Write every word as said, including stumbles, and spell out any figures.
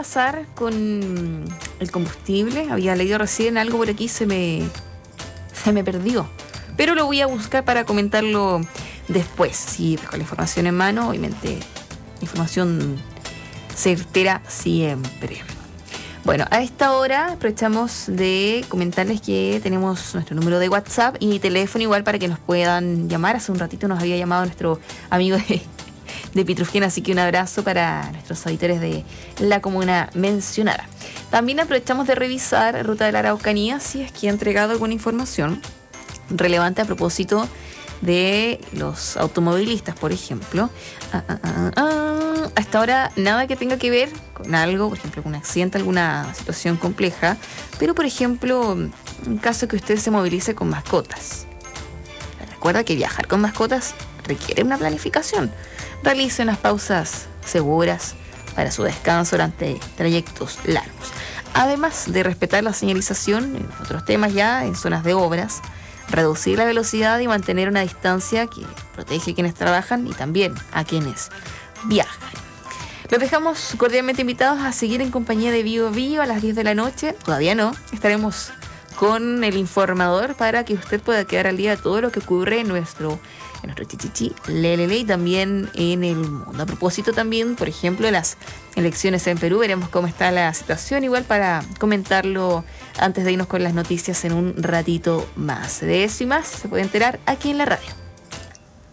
pasar con el combustible? Había leído recién algo por aquí, se me, se me perdió. Pero lo voy a buscar para comentarlo después. Sí, con la información en mano, obviamente, información certera siempre. Bueno, a esta hora aprovechamos de comentarles que tenemos nuestro número de WhatsApp y teléfono igual para que nos puedan llamar. Hace un ratito nos había llamado nuestro amigo de, de Pitrufquén, así que un abrazo para nuestros auditores de la comuna mencionada. También aprovechamos de revisar Ruta de la Araucanía, si es que ha entregado alguna información relevante a propósito de los automovilistas, por ejemplo. Ah, ah, ah, ah. Hasta ahora nada que tenga que ver con algo, por ejemplo, con un accidente, alguna situación compleja, pero por ejemplo, en caso que usted se movilice con mascotas. Recuerda que viajar con mascotas requiere una planificación. Realice unas pausas seguras para su descanso durante trayectos largos. Además de respetar la señalización en otros temas ya, en zonas de obras, reducir la velocidad y mantener una distancia que protege a quienes trabajan y también a quienes viajan. Los dejamos cordialmente invitados a seguir en compañía de Bio Bio a las diez de la noche. Todavía no, estaremos con el informador para que usted pueda quedar al día de todo lo que ocurre en nuestro, en nuestro chichichi, lelele y también en el mundo. A propósito también, por ejemplo, de las elecciones en Perú, veremos cómo está la situación, igual para comentarlo antes de irnos con las noticias en un ratito más. De eso y más se puede enterar aquí en la radio.